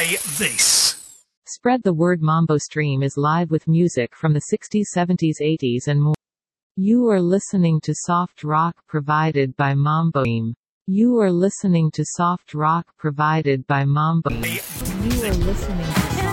Play this. Spread the word. Mambo Stream is live with music from the 60s, 70s, 80s and more. You are listening to soft rock provided by Mambo Stream. You are listening to soft rock provided by Mambo. You are listening to